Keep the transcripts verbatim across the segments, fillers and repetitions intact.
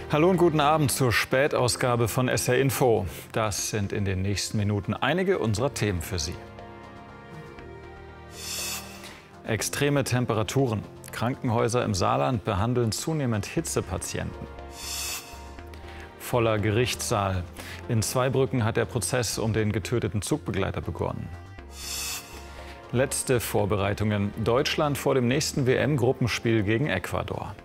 Hallo und guten Abend zur Spätausgabe von S R Info. Das sind in den nächsten Minuten einige unserer Themen für Sie. Extreme Temperaturen. Krankenhäuser im Saarland behandeln zunehmend Hitzepatienten. Voller Gerichtssaal. In Zweibrücken hat der Prozess um den getöteten Zugbegleiter begonnen. Letzte Vorbereitungen. Deutschland vor dem nächsten W M-Gruppenspiel gegen Ecuador.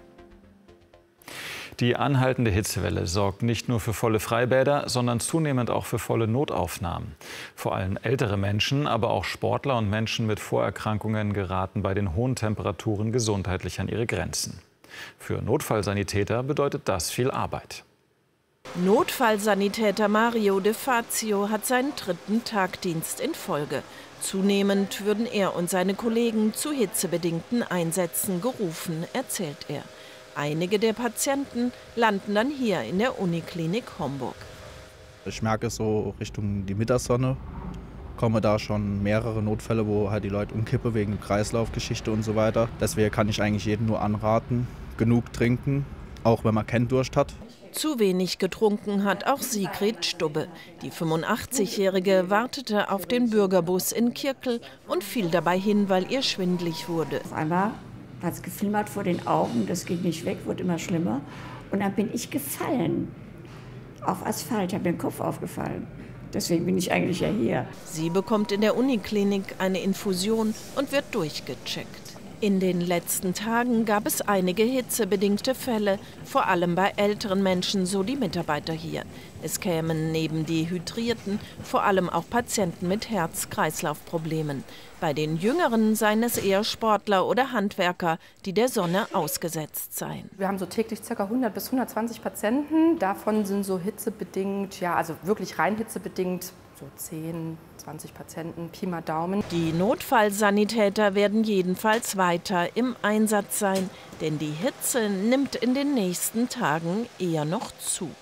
Die anhaltende Hitzewelle sorgt nicht nur für volle Freibäder, sondern zunehmend auch für volle Notaufnahmen. Vor allem ältere Menschen, aber auch Sportler und Menschen mit Vorerkrankungen geraten bei den hohen Temperaturen gesundheitlich an ihre Grenzen. Für Notfallsanitäter bedeutet das viel Arbeit. Notfallsanitäter Mario De Fazio hat seinen dritten Tagdienst in Folge. Zunehmend würden er und seine Kollegen zu hitzebedingten Einsätzen gerufen, erzählt er. Einige der Patienten landen dann hier in der Uniklinik Homburg. Ich merke so Richtung die Mittagssonne, kommen da schon mehrere Notfälle, wo halt die Leute umkippen wegen Kreislaufgeschichte und so weiter. Deswegen kann ich eigentlich jedem nur anraten, genug trinken, auch wenn man keinen Durst hat. Zu wenig getrunken hat auch Sigrid Stubbe. Die fünfundachtzigjährige wartete auf den Bürgerbus in Kirkel und fiel dabei hin, weil ihr schwindelig wurde. Auf einmal hat es geflimmert vor den Augen, das ging nicht weg, wurde immer schlimmer. Und dann bin ich gefallen, auf Asphalt, habe den Kopf aufgefallen. Deswegen bin ich eigentlich ja hier. Sie bekommt in der Uniklinik eine Infusion und wird durchgecheckt. In den letzten Tagen gab es einige hitzebedingte Fälle, vor allem bei älteren Menschen, so die Mitarbeiter hier. Es kämen neben Dehydrierten vor allem auch Patienten mit Herz-Kreislauf-Problemen. Bei den Jüngeren seien es eher Sportler oder Handwerker, die der Sonne ausgesetzt seien. Wir haben so täglich ca. hundert bis hundertzwanzig Patienten. Davon sind so hitzebedingt, ja, also wirklich rein hitzebedingt, so zehn, zwanzig Patienten, Pi mal Daumen. Die Notfallsanitäter werden jedenfalls weiter im Einsatz sein, denn die Hitze nimmt in den nächsten Tagen eher noch zu.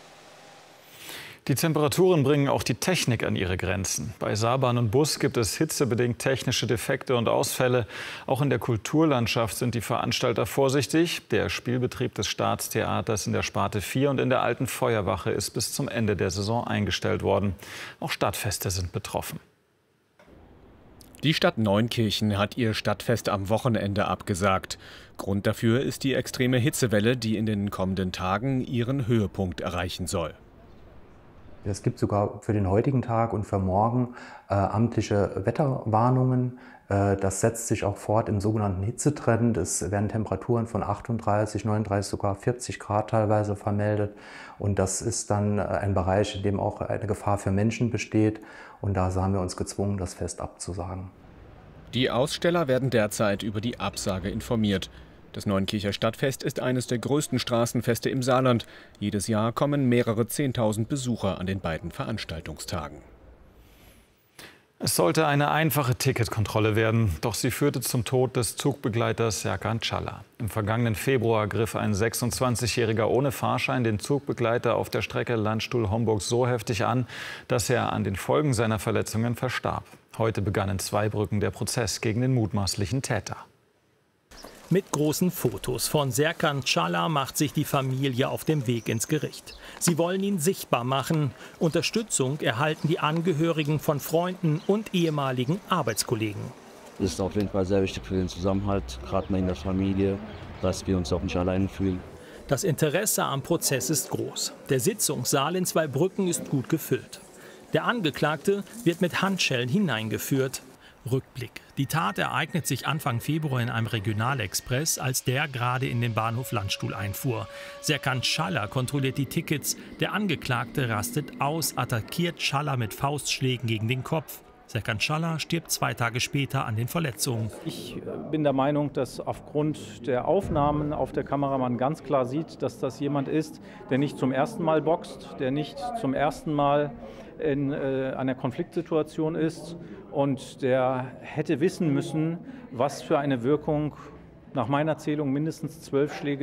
Die Temperaturen bringen auch die Technik an ihre Grenzen. Bei Saarbahn und Bus gibt es hitzebedingt technische Defekte und Ausfälle. Auch in der Kulturlandschaft sind die Veranstalter vorsichtig. Der Spielbetrieb des Staatstheaters in der Sparte vier und in der Alten Feuerwache ist bis zum Ende der Saison eingestellt worden. Auch Stadtfeste sind betroffen. Die Stadt Neunkirchen hat ihr Stadtfest am Wochenende abgesagt. Grund dafür ist die extreme Hitzewelle, die in den kommenden Tagen ihren Höhepunkt erreichen soll. Es gibt sogar für den heutigen Tag und für morgen äh, amtliche Wetterwarnungen. Äh, das setzt sich auch fort im sogenannten Hitzetrend. Es werden Temperaturen von achtunddreißig, neununddreißig, sogar vierzig Grad teilweise vermeldet. Und das ist dann ein Bereich, in dem auch eine Gefahr für Menschen besteht. Und da sahen wir uns gezwungen, das Fest abzusagen. Die Aussteller werden derzeit über die Absage informiert. Das Neunkircher Stadtfest ist eines der größten Straßenfeste im Saarland. Jedes Jahr kommen mehrere Zehntausend Besucher an den beiden Veranstaltungstagen. Es sollte eine einfache Ticketkontrolle werden, doch sie führte zum Tod des Zugbegleiters Serkan Çalla. Im vergangenen Februar griff ein sechsundzwanzigjähriger ohne Fahrschein den Zugbegleiter auf der Strecke Landstuhl-Homburg so heftig an, dass er an den Folgen seiner Verletzungen verstarb. Heute begann in Zweibrücken der Prozess gegen den mutmaßlichen Täter. Mit großen Fotos von Serkan Çalla macht sich die Familie auf dem Weg ins Gericht. Sie wollen ihn sichtbar machen. Unterstützung erhalten die Angehörigen von Freunden und ehemaligen Arbeitskollegen. Es ist auf jeden Fall sehr wichtig für den Zusammenhalt, gerade in der Familie, dass wir uns auch nicht allein fühlen. Das Interesse am Prozess ist groß. Der Sitzungssaal in Zweibrücken ist gut gefüllt. Der Angeklagte wird mit Handschellen hineingeführt. Rückblick. Die Tat ereignet sich Anfang Februar in einem Regionalexpress, als der gerade in den Bahnhof Landstuhl einfuhr. Serkan Çalla kontrolliert die Tickets. Der Angeklagte rastet aus, attackiert Çalla mit Faustschlägen gegen den Kopf. Serkan Çalla stirbt zwei Tage später an den Verletzungen. Ich bin der Meinung, dass aufgrund der Aufnahmen auf der Kamera man ganz klar sieht, dass das jemand ist, der nicht zum ersten Mal boxt, der nicht zum ersten Mal in äh, einer Konfliktsituation ist und der hätte wissen müssen, was für eine Wirkung nach meiner Zählung mindestens zwölf Schläge